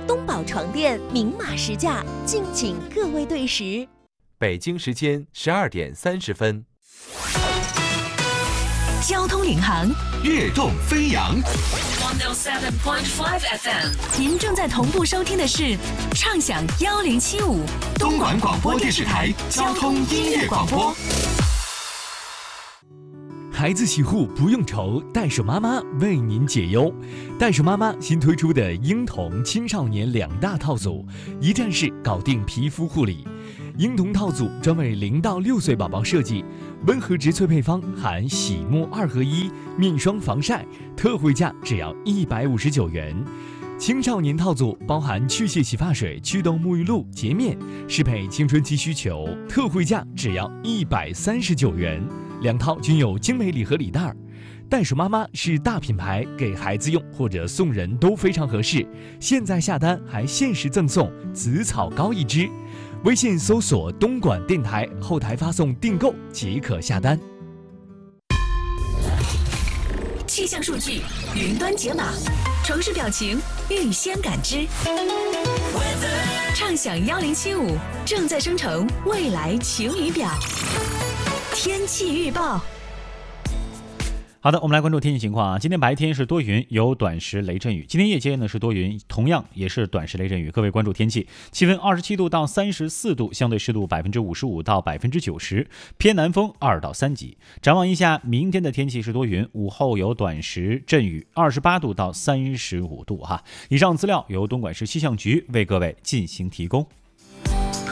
东宝床垫明码实价，敬请各位对时。 北京时间12点30分。 交通领航， 跃动飞扬。 107.5 FM， 您正在同步收听的是畅享1075 东莞广播电视台交通音乐广播。 孩子洗护不用愁，袋鼠妈妈为您解忧。袋鼠妈妈新推出的婴童青少年2大套组，一站式搞定皮肤护理。婴童套组专为0到6岁宝宝设计，温和植萃配方含洗沐2合1、面霜防晒，特惠价只要159元。青少年套组包含去屑洗发水、祛痘沐浴露、洁面，适配青春期需求，特惠价只要139元。2套均有精美礼盒礼袋。袋鼠妈妈是大品牌，给孩子用或者送人都非常合适。现在下单还限时赠送紫草膏1支。微信搜索东莞电台，后台发送订购即可下单。 气象数据云端解码，城市表情预先感知。畅享1075正在生成未来晴雨表。天气预报。 好的，我们来关注天气情况啊。今天白天是多云，有短时雷阵雨。今天夜间呢是多云，同样也是短时雷阵雨。各位关注天气，气温27度到34度，相对湿度55%到90%，偏南风2到3级。展望一下明天的天气是多云，午后有短时阵雨，28度到35度哈。以上资料由东莞市气象局为各位进行提供。